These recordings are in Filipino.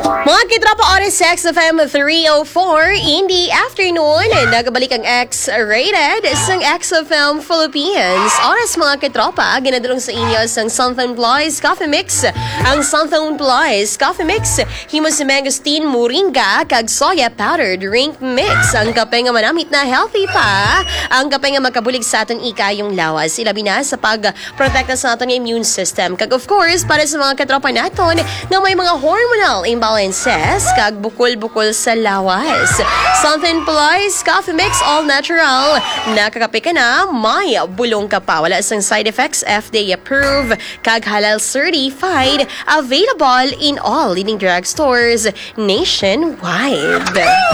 Mga kitropa oras sa XFM 304 in the afternoon. Nagabalik ang X-rated sa XFM Philippines. Oras mga kitropa, ginadulong sa inyo sang Southern Plies Coffee Mix. Ang Southern Plies Coffee Mix, himo sa mangosteen, moringa, kag soya powder drink mix. Ang kape nga manamit na healthy pa. Ang kape nga makabulig sa aton ikayong lawas. Ilabi na sa pag-protekta sa aton immune system. Kag of course, para sa mga kitropa naton na may mga hormonal imbalances, kag bukol-bukol sa lawas. Southern Plies Coffee Mix All Natural. Nakakape ka na, may bulong ka pa. Wala sang side effects, FDA approved, kag halal certified. Available in all leading drugstores nationwide.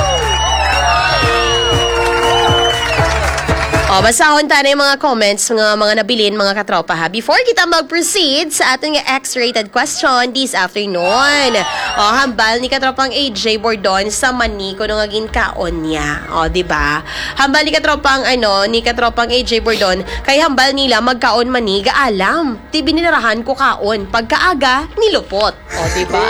Basahon tayo yung mga comments, mga nabilin, mga katropa ha. Before kita mag-proceed sa ating X-rated question this afternoon. Hambal ni katropang AJ Bordon sa maniko nung aging kaon niya. Diba? Hambal ni katropang AJ Bordon, kay hambal nila magkaon mani, gaalam. Di binirahan ko kaon. Pagkaaga, nilupot. Diba?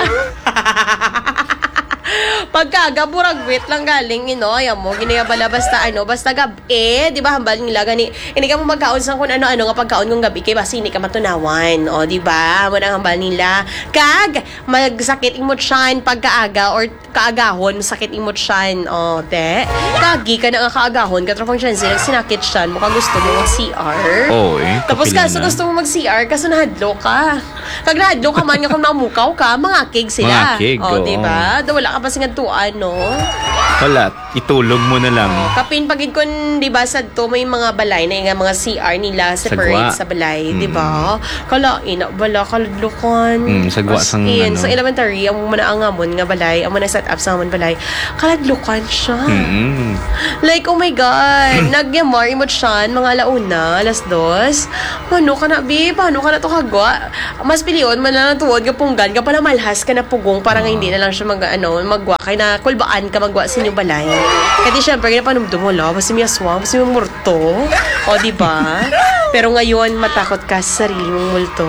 Pagkaga, burag wait lang galing, ayaw mo, ginayabala basta gabi, di ba, hambal nila, gani, hindi ka mo magkaon sa kung ano-ano nga pagkaon kong gabi, kay basi hindi ka matunawan, di ba, mo nang hambal nila, kag, magsakit imot siyan pagkaaga, or kaagahon, sakit imot siyan, te, kagi ka na nga kaagahon, katropang siyan, sinakit siyan, mukhang gusto mo mag-CR, tapos kaso gusto mo mag-CR, kaso nahadlo ka, kag nahadlo ka man nga kung namukaw ka, mangakig sila, di ba, wala ka pa singadtuan, no? Wala, itulog mo na lang. Kapin pagid kun, di ba, sad to may mga balay na yung mga CR nila separate sa balay, di ba? Kalain, bala, kaladlukan. Sagwa sang sa elementary, ang manaangamon nga balay, ang set up sa amon balay, kaladlukan siya. Like, oh my God, nagyamar imot siya, mga alauna, alas 2. Paano ka na, babe? Paano ka na to kagwa? Mas piliyon, mananatuod ka punggan, ka pala malhas ka na pugong, parang hindi na lang siya magwa, kay na kulbaan ka magwa sa inyo balay. Kasi syempre, kinapanumdum mo, basta may aswang, basta may murto. Diba? Pero ngayon, matakot ka sa sarili mong multo.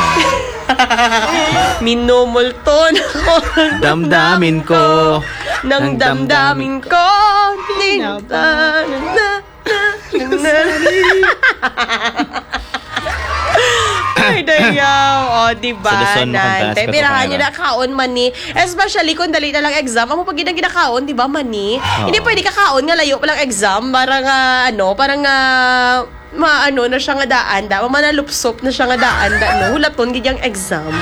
Minumulto na ko. Damdamin ko. Nang damdamin ko. Ay, dayaw. Diba? Nante. Birahan nyo na kaon mani. Especially kung dali na lang exam. Amo pag ginakaon, diba, mani? Hindi pwede kakaon nga layo pa lang exam. Parang, maano na siya nga daan da. Manalupsop na siya nga daan da. Hulaton gidyang exam.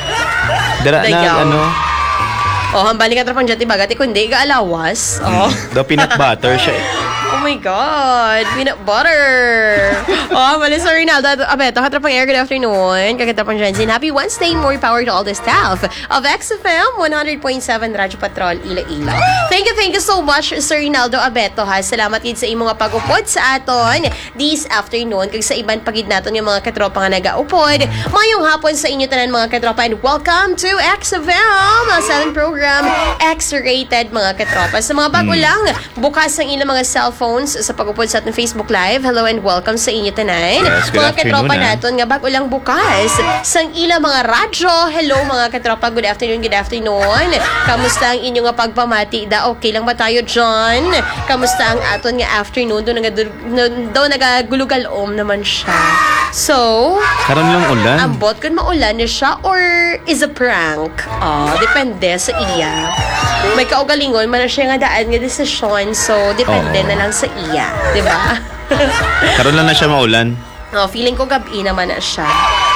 Dayaw. Hambali ka trapang dyan, bagati kundi, gaalawas. The peanut butter siya. Oh my God, peanut butter. Mali sa Rinaldo. Abeto, katrapang air, good afternoon. Kakatrapang Jensen. Happy Wednesday. More power to all the staff of XFM 100.7 Radyo Patrol, Iloilo. Thank you so much, Sir Rinaldo Abeto, ha. Salamat yun sa imong pag-upod sa aton this afternoon. Kag sa iban pagid naton yung mga katropa nga nag-upod. Mayong hapon sa inyo tanan mga katropa, and welcome to XFM, ang selling program, X-rated mga katropa. Sa mga bago lang, bukas ang ilang mga cellphones sa pag-upod sa ating Facebook Live. Hello and welcome sa inyo tonight. Yes, mga katropa naton nga bago lang bukas sang ilang mga radyo. Hello mga katropa, good afternoon. Kamusta ang inyong pagpamati da? Okay lang ba tayo dyan? Kamusta ang aton nga afternoon? Doon nagagulugalom naman siya. So, karon lang ulan. Ambot kung maulan na siya or is a prank? Depende sa iya. May kaugalingon man na siya nga daan nga desisyon, so depende na lang sa iya, di ba? Karon lang na siya maulan. Feeling ko gabi naman na siya.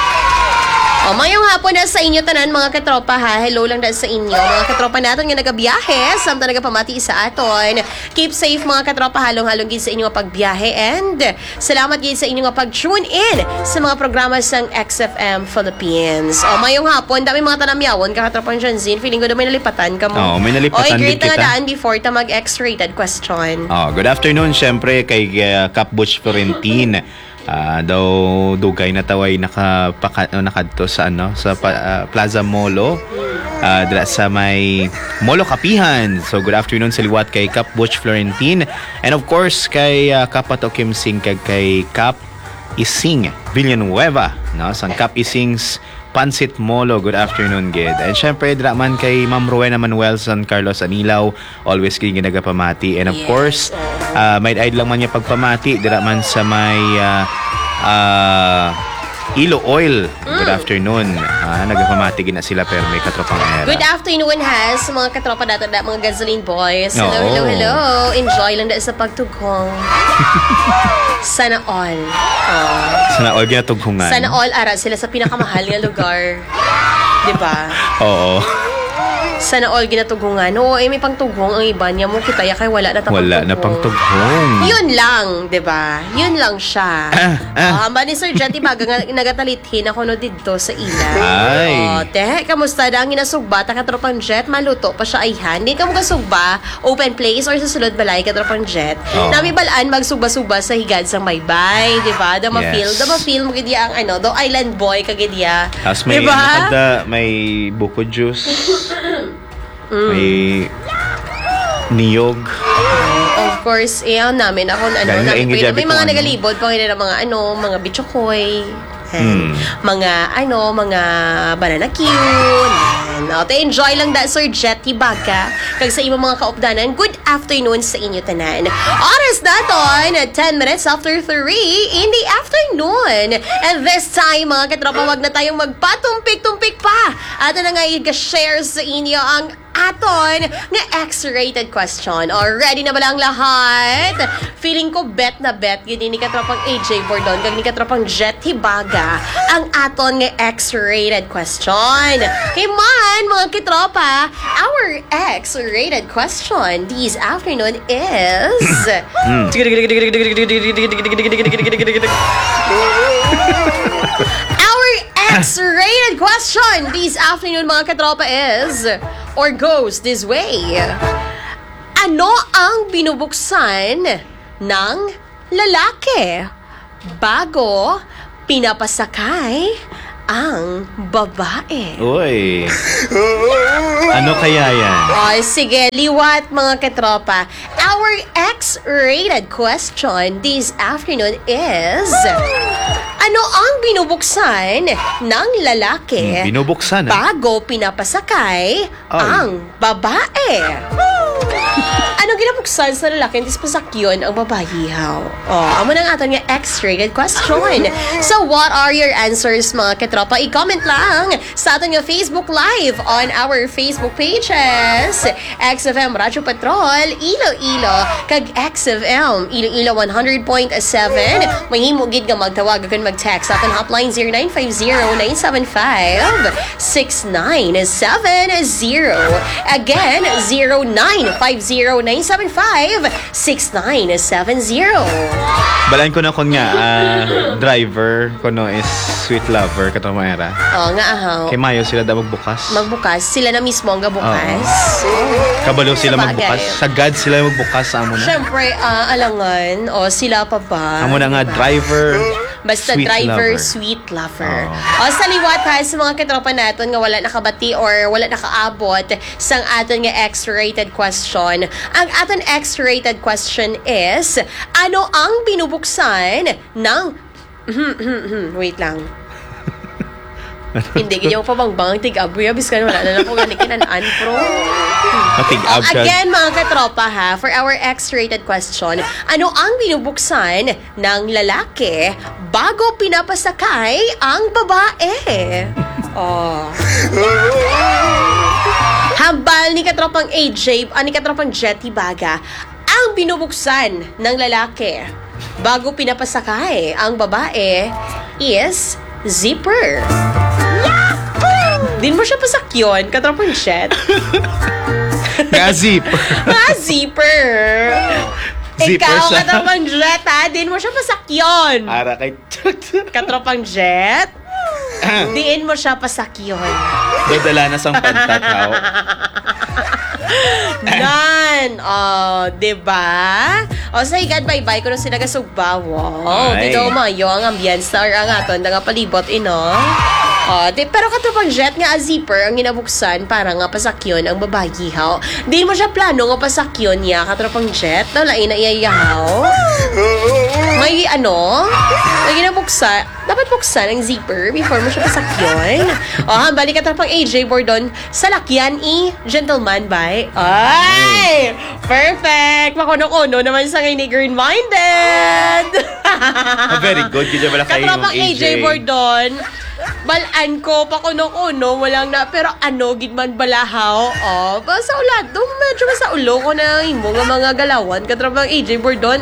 Mayong hapon na sa inyo tanan mga katropa, ha. Hello lang dahil sa inyo. Mga katropa natin nga nagabiyahe, samtang nagapamati sa aton. Keep safe mga katropa, halong-halong gid sa inyo pagbiyahe, and salamat gid sa inyo pag-tune in sa mga programa sang XFM Philippines. Mayong hapon, dami mga tanamyawon, kakatropang Janzin. Feeling ko na may nalipatan ka mo. May nalipatan din great kita. na daan before ta mag-X-rated question. Good afternoon, syempre kay Cap Butch Florentine. Daw dugay na taway nakadto sa Plaza Molo, dira sa may Molo Kapihan. So good afternoon sa liwat kay Cap Butch Florentine, and of course kay Kapato Kim Sing kag kay Cap Ising Villanueva, no? Sang Cap Ising's Pansit Molo. Good afternoon, gid. And syempre, draman kay Ma'am Rowena Manuel San Carlos Anilaw. Always kay ginagapamati. And of course, may aid lang man niya pagpamati. Draman sa may Ilo Oil. Good afternoon. Nagpamati gina sila pero may katropang era. Good afternoon, has mga katropa dato da mga gasoline boys. Hello, Oo. hello, hello. Enjoy lang da sa pagtugong. Sana all. Sana all ginatugkungan. Sana all ara sila sa pinakamahal nga lugar. 'Di ba? Oo. Sana all ginatugungan. Oo, may pangtugong ang iba niya mo kita kay wala na tapang Wala na pang tugkong. Yun lang, 'di ba? Yun lang siya. Hamba ni Sir Jetty baga nga nagatalithin ako no didto sa ila. Ay. Te, kamusta da ang inasugba ta katropang jet maluto pa siya ayhan. Di ka mo kasugba open place or sa sulod balay katropang jet. Nami balaan magsugba-sugba sa higad sang maybay, 'di ba? Da ma-feel mo gid ang do island boy kagidya. Tapos may may buko juice. May niyog. Of course, namin ako Galing may ingredient mga ko, nagalibod pa nila mga mga bichokoy. Mga mga banana cue. Enjoy lang da Sir Jetty Baga kag sa imong mga kaupdanan. Good afternoon sa inyo tanan. Oras daton 10 minutes after 3 in the afternoon. And this time mga katropa, wag na tayong magpatumpik-tumpik pa. Ato na nga i-share sa inyo ang aton nga X-rated question. Ready na ba lang lahat? Feeling ko bet na bet yun ni katropang AJ Bordon kag ni katropang Jet Hibaga ang aton nga X-rated question. Hey man, mga katropa, our X-rated question this afternoon is our X-rated question this afternoon mga katropa is or goes this way. Ano ang binubuksan ng lalaki bago pinapasakay ang babae? Uy. Ano kaya yan? Sige, liwat mga katropa. Our X-rated question this afternoon is ano ang binubuksan ng lalaki Binubuksan bago pinapasakay ang babae? Anong ginabuksan sa lalaki hindi pasakyon ang babayihaw? Amo na nga aton nga X-rated question. So what are your answers mga katropa? I-comment lang sa aton nga Facebook Live on our Facebook pages. XFM Radyo Patrol, Iloilo, kag XFM Iloilo 100.7. Mahimo gid nga magtawag kag mag-text sa aton hotline 0950-975-6970. Again, 0950-975-6970. Balaan ko na kon nga driver kono is sweet lover katong era. Nga ahaw. Kay Mayo sila da magbukas. Magbukas sila na mismo ang gabukas. Kabalo sila Sabagay. magbukas. Sagad sila magbukas sa amo na. Syempre, alangan sila pa ba? Amo na nga driver. Basta sweet driver, lover. sweet lover. Sa liwat ha, sa mga katropa natin nga wala nakabati or wala nakaabot sang aton nga X-rated question. Ang aton X-rated question is, ano ang binubuksan ng... Wait lang. Hindi, ganyan mo pa bang tig-abuya. Biskan wala na lang kung ganikin an pro. Matig-ab siya. Again, mga katropa ha, for our X-rated question, ano ang binubuksan ng lalaki bago pinapasakay ang babae? Hambal ni katropang AJ, ni katropang Jetty Baga, ang binubuksan ng lalaki bago pinapasakay ang babae is zipper. Din mo siya pasakyon, katropang Jet. Nga zipper. Zipper. Zipper Ikaw, siya. katropang Jet, din mo siya pasakyon. Ara kay Katropang Jet, diin mo siya pasakyon. dadala na sang pantataw. Nan! Diba? Sa higad bye-bye ko nung sinagasugba. Wow! Ay. Dito mayo ang ambience or ang aton nga palibot, pero katropang Jet nga zipper ang ginabuksan para nga pasakyon ang babayihaw. Di mo siya plano nga pasakyon niya, katropang Jet. Lain na iyayahaw. May may ginabuksan. dapat buksan ang zipper before mo siya pasakyon. Balik ka pang AJ Bordon sa lakyan gentleman by. Ay! Perfect! Makuno-kuno naman sa ngayon ni Green-minded. Very good. Kaya wala kayo Katrapang AJ Bordon. Balaan ko, pakuno-kuno, walang na, pero gid man balahaw, sa ulado, medyo sa ulo ko na imo nga mga galawan, katrapang AJ Bordon,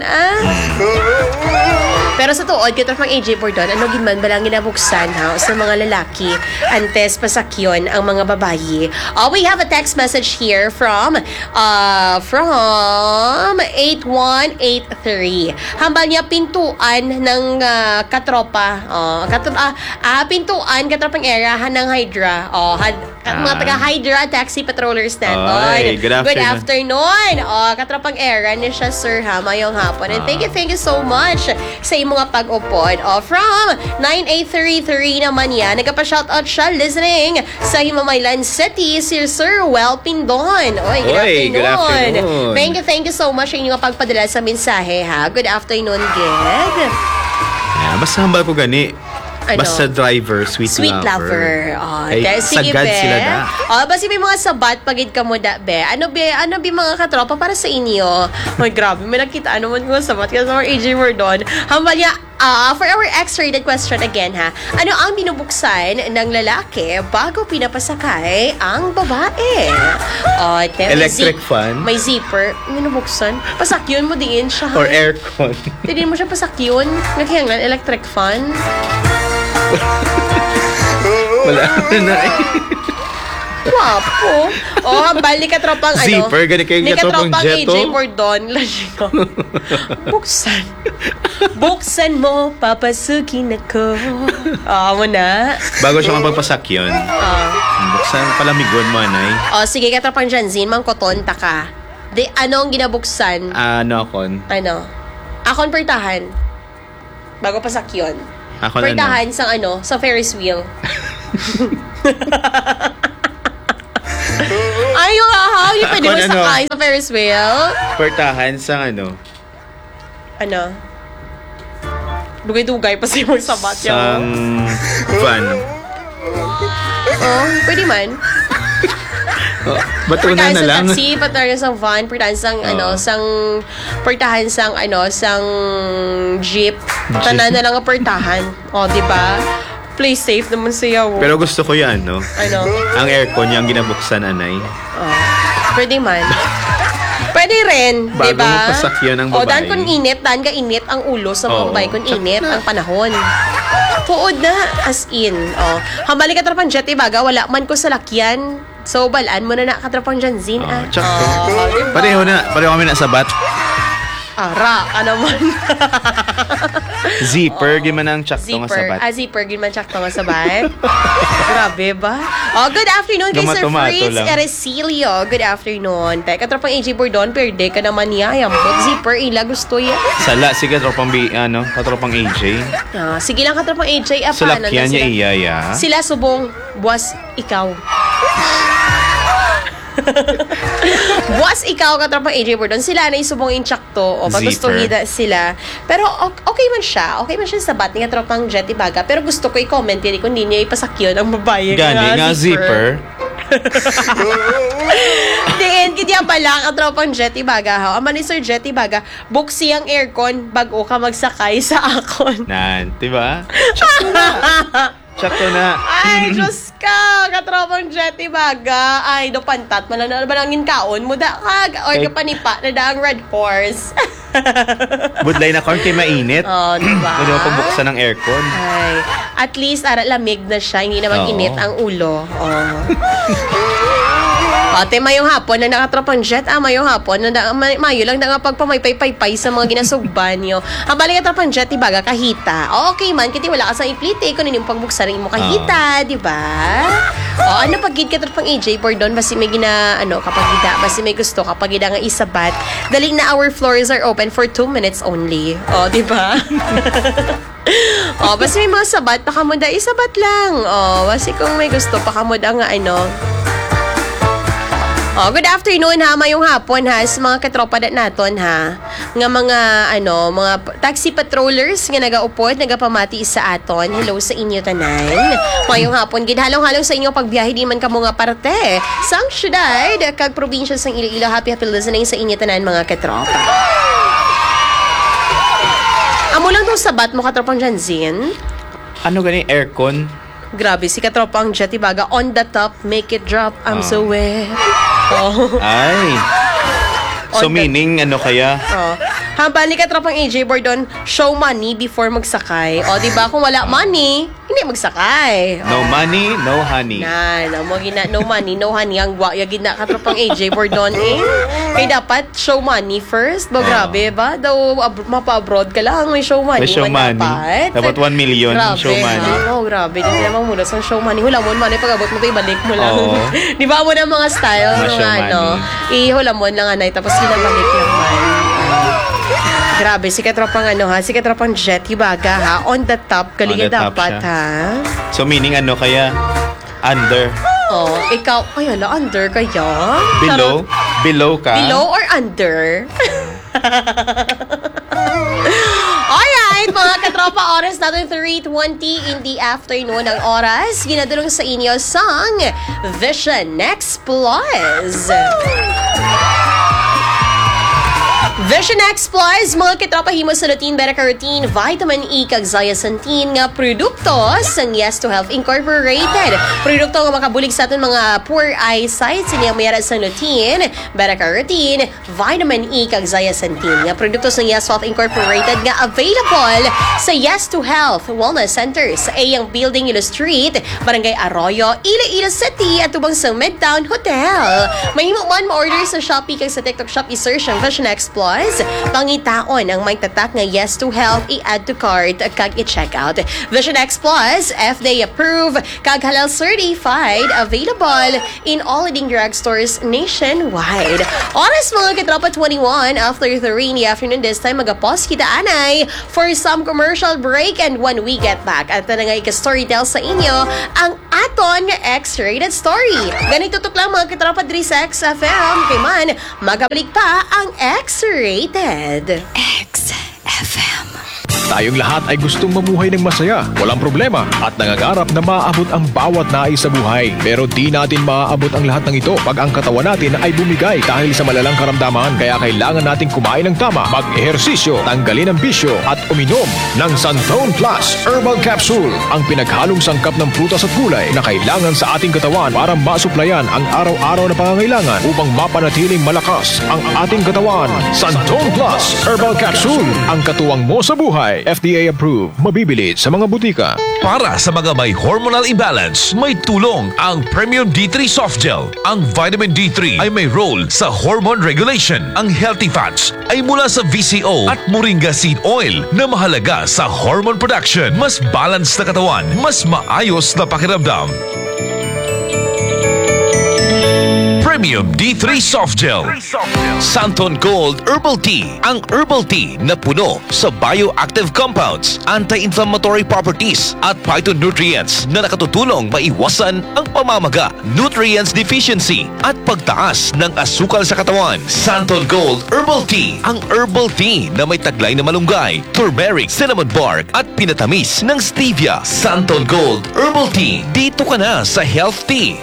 Pero sa tuod, katrapang AJ Bordon, gid man balang ginabuksan, sa mga lalaki, antes pasakyon ang mga babayi. We have a text message here from 8183. Hambal niya pintuan ng katropa, pintuan katropang erahan ng Hydra. Mga taga-Hydra taxi patrollers natin. Good afternoon. Katropang era ni siya, sir, mayong hapon. And thank you so much sa mga pag-upod. From 9833 naman yan, nagpa-shoutout siya listening sa Himamaylan City, si Sir Well Pindon. Good afternoon. Thank you so much sa inyong pagpadala sa mensahe, ha. Good afternoon, Ged. Basta hambal ko gani. Basta driver, sweet lover. Sagad sila da. Basta may mga sabat pagid ka mo da, be. Ano mga katropa para sa inyo? Grabe, may nakita naman ko sabat kasi sa AJ Mordon. Hambal niya, for our X-rated question again, ha. Ano ang binubuksan ng lalaki bago pinapasakay ang babae? Electric fan? May zipper. Binubuksan. Pasakyon mo din siya. Or aircon. Hindi mo siya pasakyon. Nagkihanglan, electric fan. Wala na Wapo. Balik ka tropang zipper, gani kayo katropang jeto. AJ Mordon. Buksan mo, papasukin ako. Mo na. Bago siya mapagpasakyon. Buksan, palamigon mo, anay. Sige, katropang Janzin, mangkoton ta ka. Ano ang ginabuksan? Akon? Akon pertahan. Bago pasakyon. Pertahan sa Ferris wheel. Yung pwede mo sakay sa Ferris wheel. Pertahan sa Dugay-dugay pa sa imong sabat yan. Sang van. Pwede man. Batunan na lang. Taxi, pertahan sang van, pertahan sang jeep. Tanan na lang ang pertahan. Di ba? Play safe naman siya. Pero gusto ko yan, no? Ang aircon yung ginabuksan, anay. Pwede man. Pwede rin, di ba? Bago mo pasakyan ang babae. Dan kung init, init ang ulo sa mga babae. Kung init ang panahon. Tuod na, as in. Hambali ka trapang jet, ibaga, wala man ko sa lakyan. So, balaan mo na katrapang Janzin, Diba? Pareho kami na sabat. Naman. Zipper, giman ang tsakto nga sabat. Zipper, giman tsakto nga sabat. Grabe ba? Good afternoon kay Sir Fritz Eresilio. Good afternoon. Katropang AJ Bordon, perde ka naman niya. Zipper, ila gusto yan. Sala, sige, katropang AJ. Sige lang, katropang AJ. Salakyan niya iya. Sila subong, buwas, ikaw. Buwas ikaw katropang AJ Bordon, sila na isubong inchakto pagustuhida sila, pero okay man siya sa bat ni katropang jet ibaga, pero gusto ko i-comment yan kung hindi niya ipasakyon ang babae nga zipper. Diin, kaya pala katropang jet ibaga ama ni Sir Jet ibaga, buksi ang aircon bago ka magsakay sa akon diba? Sakto na. Ay, Diyos ka! Katropang jet, baga. Ay, do pantat. Manangin kaon mo da kag. Or kapanipa na da ang red horse. Budlay na konti mainit. Diba? Pwede mo pagbuksan ng aircon. Ay, at least, lamig na siya. Hindi naman init ang ulo. Ate, mayong hapon na nakatropang jet. Mayong hapon na mayo lang na nga pagpamaypay-pay sa mga ginasugban nyo. Ang balik ka tropang jet, ibaga, kahita. Okay man, kiti wala ka sa iplite. Kung yung pagbuksan mo kahita, di ba? Ano pagid ka tropang AJ Bordon, basi may kapag ida, basi may gusto, kapag ida nga isabat. Daling na our floors are open for 2 minutes only. Di ba? Basi may mga sabat, pakamuda, isabat lang. Basi kung may gusto, pakamuda nga good afternoon ha, mayong hapon ha, sa mga katropa naton ha. nga mga taxi patrollers nga nagaupod, nagapamati sa aton. Hello sa inyo tanan. Mayong hapon gid halong-halong sa inyo pagbiyahe di man kamo nga parte sang syudad kag probinsya sang Iloilo. Happy listening sa inyo tanan mga katropa. Amo lang tong sabat mo katropang Janzin. Ano gani aircon? Grabe si katropang Jet Ibaga on the top, make it drop. I'm so wet. Oh. Ay. So meaning ano kaya? Habang ni katropang AJ Bordon, show money before magsakay. O, diba? Kung wala money, hindi magsakay. No money, no honey. No money, no honey. Ang guwaya gina katropang AJ Bordon eh. Kaya dapat show money first. Grabe ba? Daw mapa-abroad ka lang, may show money. May show money. Dapat 1 million grabe, show money. Grabe. Dito naman muna sa show money. Hulamon money, pag-abot mo ito, ibalik mo lang. Di ba mo na mga style? Hulamon lang anay, tapos sinabalik lang man. Grabe, si katropang si katropang Jet Ibaga ha, on the top, galingan dapat ha. So meaning ano kaya? Under. Ikaw, under kaya? Below? Below ka? Below or under? Alright, mga katropa, oras natin 3:20 in the afternoon ang oras. Ginadulong sa inyo sang Vision X Plus. Vision X Plus, mga kitropa himo sa lutein, beta-carotene, vitamin E, kag zeaxanthin nga produkto sang Yes to Health Incorporated. Produkto nga makabulig sa aton mga poor eyesight, sinya mayara sa lutein, beta-carotene, vitamin E, kag zeaxanthin nga produkto sang Yes to Health Incorporated nga available sa Yes to Health Wellness Center sa Ayang Building, Ilo Street, Barangay Arroyo, Iloilo City, at tubang sa Midtown Hotel. Mahimo man ma-order sa Shopee kag sa TikTok Shop, i-search ang Vision X Plus. Pangitaon ang may tatak nga Yes to Health, i-add to cart kag i-check out. Vision X Plus, FDA approved kag halal certified, available in all leading drugstores nationwide. Oras mga katropa 21 after 3 in the afternoon. This time magapos kita anay for some commercial break, and when we get back at na nga ika-storytell sa inyo ang aton X-rated story. Ganito tuk lang mga katropa diri sa XFM kay man magabalik pa ang X-rated. XFM. Tayong lahat ay gustong mamuhay ng masaya, walang problema, at nangangarap na maaabot ang bawat nais sa buhay. Pero di natin maaabot ang lahat ng ito pag ang katawan natin ay bumigay dahil sa malalang karamdaman. Kaya kailangan nating kumain ng tama, mag-ehersisyo, tanggalin ang bisyo, at uminom ng Santon Plus Herbal Capsule, ang pinaghalong sangkap ng prutas at gulay na kailangan sa ating katawan para masuplayan ang araw-araw na pangangailangan upang mapanatiling malakas ang ating katawan. Santon Plus Herbal Capsule, ang katuwang mo sa buhay. FDA approved. Mabibili sa mga butika. Para sa mga may hormonal imbalance, may tulong ang Premium D3 Soft Gel. Ang vitamin D3 ay may role sa hormone regulation. Ang healthy fats ay mula sa VCO at moringa seed oil na mahalaga sa hormone production. Mas balanced na katawan, mas maayos na pakiramdam. Premium D3 Soft Gel. Santon Gold Herbal Tea. Ang herbal tea na puno sa bioactive compounds, anti-inflammatory properties at phytonutrients na nakatutulong maiwasan ang pamamaga, nutrients deficiency at pagtaas ng asukal sa katawan. Santon Gold Herbal Tea. Ang herbal tea na may taglay na malunggay, turmeric, cinnamon bark at pinatamis ng stevia. Santon Gold Herbal Tea. Dito ka na sa Health Tea.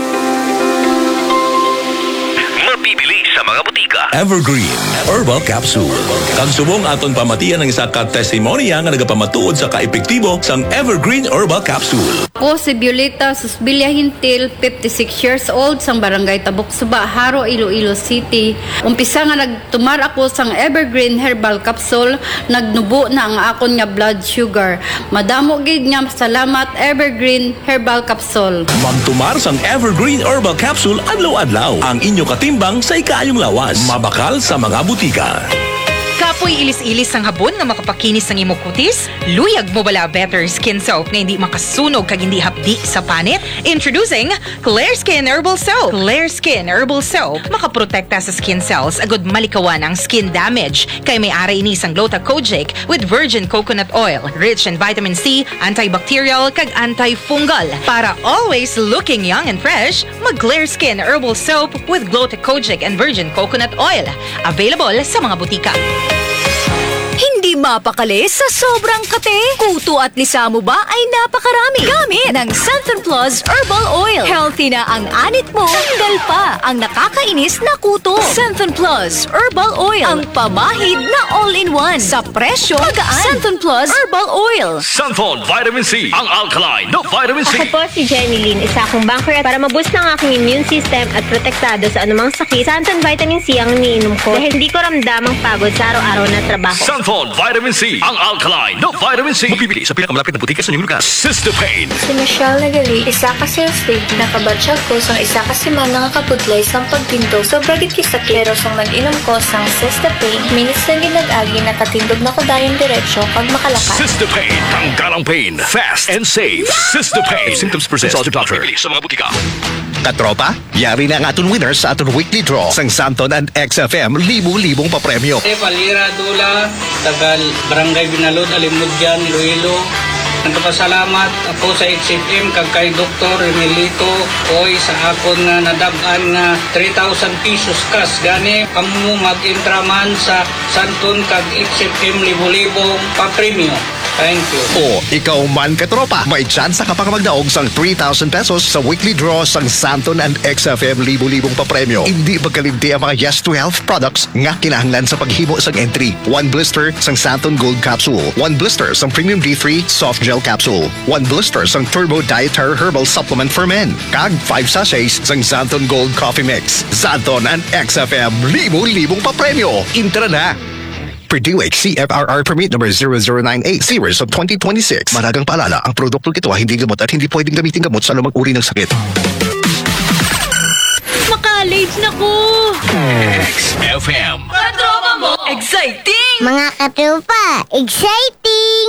Mabibili sa mga butika. Evergreen Herbal Capsule. Kang subong aton pamatian ng isa ka testimonya nga nagapamatuod sa kaepektibo sang Evergreen Herbal Capsule. Po si Violeta Susbilia Hintil, 56 years old, sang barangay Tabok Suba, Haro, Iloilo City. Umpisa nga nagtumar ako sang Evergreen Herbal Capsule, nagnubo na ang akon nga blood sugar. Madamo gid nga salamat Evergreen Herbal Capsule. Magtumar sang Evergreen Herbal Capsule adlaw-adlaw. Ang inyo katimbang sa ikayong lawas. Mabakal sa mga butika. Kapoy ilis-ilis ang habon nga makapakinis ng imong kutis? Luyag mo bala better skin soap nga hindi makasunog kag hindi hapdi sa panit? Introducing Clear Skin Herbal Soap. Clear Skin Herbal Soap makaprotekta sa skin cells agud malikawan ang skin damage. Kay may ara ini sang Gluta-Kojic with virgin coconut oil, rich in vitamin C, antibacterial kag antifungal. Para always looking young and fresh, mag Clear Skin Herbal Soap with Gluta-Kojic and virgin coconut oil. Available sa mga butika. Mapakali sa sobrang kate. Kuto at lisa mo ba ay napakarami. Gamit ng Santon Plus Herbal Oil. Healthy na ang anit mo. Tanggal pa ang nakakainis na kuto. Santon Plus Herbal Oil. Ang pamahid na all-in-one. Sa presyo, magaan. Santon Plus Herbal Oil. Santon Vitamin C, ang alkaline na vitamin C. Ako po si Jenny Lynn, isa akong banker para maboost ng aking immune system at protektado sa anumang sakit. Santon Vitamin C ang iniinom ko dahil hindi ko ramdam ang pagod sa araw-araw na trabaho. Santon Vitamin C, ang alkaline na vitamin C. Mabibili sa pinakamalapit na butika sa inyong lugar. Cystopain. Si Michelle Nagali, isa ka sales lead. Nakabatsyag ko sang isa ka semana nga kaputlay sang pagpinto. Sobrang sakit pero sang nag-inom ko sang Cystopain. Minutes na ginag-agi nakatindog na ko dayon diretsyo pag makalakas. Cystopain, tanggalang pain, fast and safe. Cystopain. If symptoms persist, consult your doctor. Mabibili sa mga butika. Katropa, yari na ang aton winners sa aton weekly draw sang Santon and XFM libu-libong papremyo. Palira Dula, tagal Barangay Binalod, Alimudyan, Iloilo. Nagpasalamat ako sa XFM kag kay Dr. Emilito oy sa akon nga nadab-an nga 3,000 pesos cash gani kamo mag-intraman sa Santon kag XFM libo-libong pa-premyo. Thank you. O, ikaw man katropa, may chance ka pang magdaog sang 3,000 pesos sa weekly draw sang Santon and XFM libu-libong papremyo. Hindi magkalimti ang mga Yes to Health products nga kinahanglan sa paghimo sang entry. 1 blister sang Santon Gold Capsule, 1 blister sang Premium D3 Soft Gel Capsule, 1 blister sang Turbo Dietary Herbal Supplement for Men, kag 5 sachets sang Santon Gold Coffee Mix. Santon and XFM libu-libong papremyo. Intra na! Purdue CFRR Permit number 0098 series of 2026. Maragang paalala, ang produktong ito ay hindi gamot at hindi pwedeng gamitin gamot sa anumang uri ng sakit. Maka-college na ko! XFM. Katropa mo! Exciting! Mga katropa, exciting!